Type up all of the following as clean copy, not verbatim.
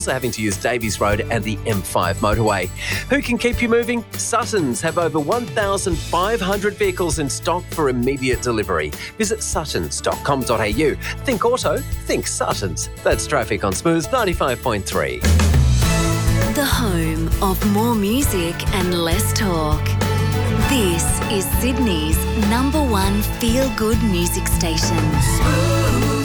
also having to use Davies Road and the M5 motorway. Who can keep you moving? Suttons have over 1,500 vehicles in stock for immediate delivery. Visit suttons.com.au. Think auto, think Suttons. That's traffic on Smooth 95.3. The home of more music and less talk. This is Sydney's #1 feel-good music station. Smooth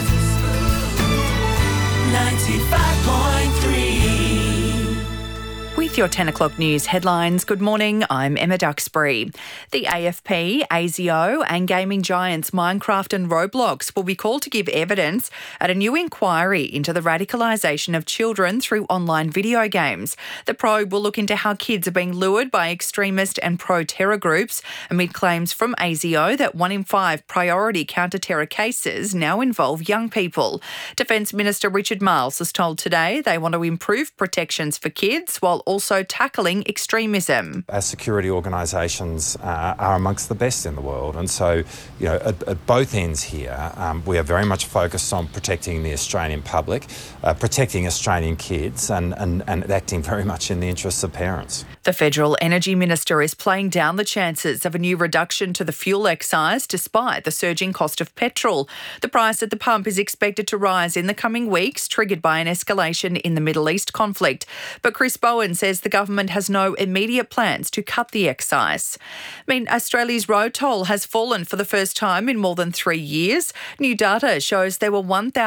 95.3. With your 10 o'clock news headlines, good morning, I'm Emma Duxbury. The AFP, ASIO and gaming giants Minecraft and Roblox will be called to give evidence at a new inquiry into the radicalisation of children through online video games. The probe will look into how kids are being lured by extremist and pro-terror groups amid claims from ASIO that 1 in 5 priority counter-terror cases now involve young people. Defence Minister Richard Marles has told Today they want to improve protections for kids while also tackling extremism. Our security organisations are amongst the best in the world, and so, at both ends here, we are very much focused on protecting the Australian public, protecting Australian kids, and acting very much in the interests of parents. The Federal Energy Minister is playing down the chances of a new reduction to the fuel excise despite the surging cost of petrol. The price at the pump is expected to rise in the coming weeks, triggered by an escalation in the Middle East conflict. But Chris Bowen says the government has no immediate plans to cut the excise. Australia's road toll has fallen for the first time in more than 3 years. New data shows there were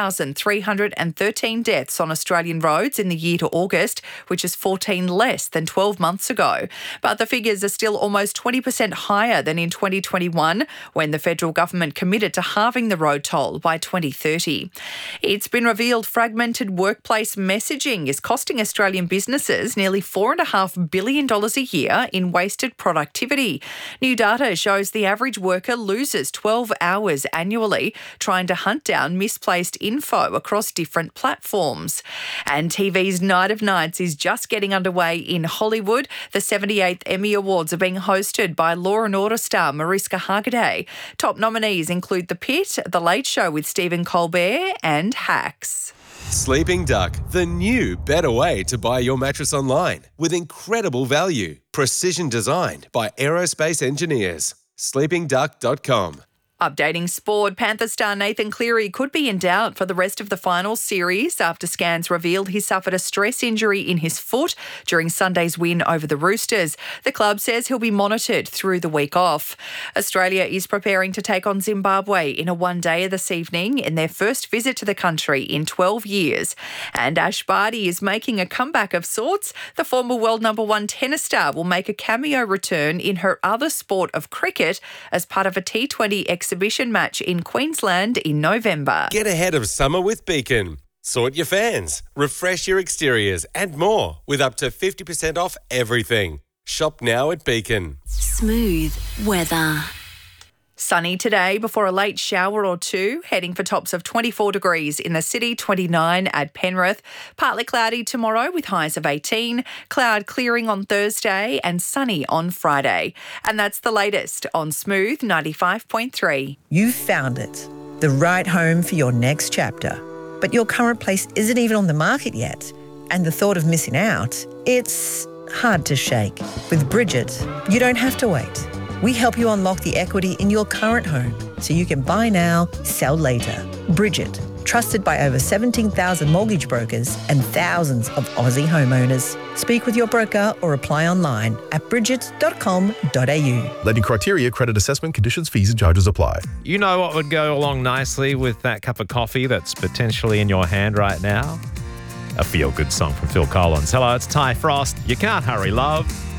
1,313 deaths on Australian roads in the year to August, which is 14 less than 12 months ago. But the figures are still almost 20% higher than in 2021, when the federal government committed to halving the road toll by 2030. It's been revealed fragmented workplace messaging is costing Australian businesses nearly $4.5 billion a year in wasted productivity. New data shows the average worker loses 12 hours annually trying to hunt down misplaced info across different platforms. And TV's Night of Nights is just getting underway in Hollywood. The 78th Emmy Awards are being hosted by Law & Order star Mariska Hargitay. Top nominees include The Pit, The Late Show with Stephen Colbert and Hacks. Sleeping Duck, the new, better way to buy your mattress online with incredible value. Precision designed by aerospace engineers. sleepingduck.com. Updating sport, Panther star Nathan Cleary could be in doubt for the rest of the finals series after scans revealed he suffered a stress injury in his foot during Sunday's win over the Roosters. The club says he'll be monitored through the week off. Australia is preparing to take on Zimbabwe in a one-dayer this evening in their first visit to the country in 12 years. And Ash Barty is making a comeback of sorts. The former world #1 tennis star will make a cameo return in her other sport of cricket as part of a T20 exhibition match in Queensland in November. Get ahead of summer with Beacon. Sort your fans, refresh your exteriors and more with up to 50% off everything. Shop now at Beacon. Smooth weather. Sunny today before a late shower or two, heading for tops of 24 degrees in the city, 29 at Penrith. Partly cloudy tomorrow with highs of 18, cloud clearing on Thursday and sunny on Friday. And that's the latest on Smooth 95.3. You've found it, the right home for your next chapter. But your current place isn't even on the market yet. And the thought of missing out, it's hard to shake. With Bridget, you don't have to wait. We help you unlock the equity in your current home so you can buy now, sell later. Bridget, trusted by over 17,000 mortgage brokers and thousands of Aussie homeowners. Speak with your broker or apply online at bridget.com.au. Lending criteria, credit assessment, conditions, fees and charges apply. You know what would go along nicely with that cup of coffee that's potentially in your hand right now? A feel-good song from Phil Collins. Hello, it's Ty Frost. You can't hurry, love.